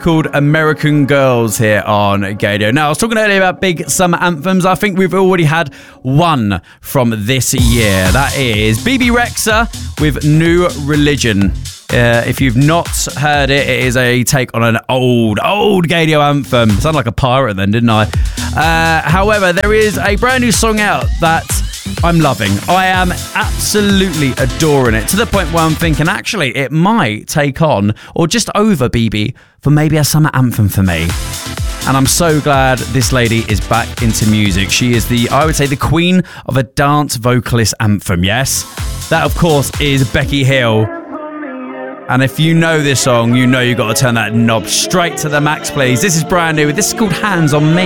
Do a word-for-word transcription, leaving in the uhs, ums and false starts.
called American Girls here on Gaydio. Now, I was talking earlier about big summer anthems. I think we've already had one from this year. That is B B Rexha with New Religion. Uh, if you've not heard it, it is a take on an old, old Gaydio anthem. Sounded like a pirate then, didn't I? Uh, however, there is a brand new song out that I'm loving. I am absolutely adoring it, to the point where I'm thinking, actually, it might take on, or just over B B, for maybe a summer anthem for me. And I'm so glad this lady is back into music. She is the, I would say, the queen of a dance vocalist anthem, yes? That, of course, is Becky Hill. And if you know this song, you know you've got to turn that knob straight to the max, please. This is brand new. This is called Hands on Me.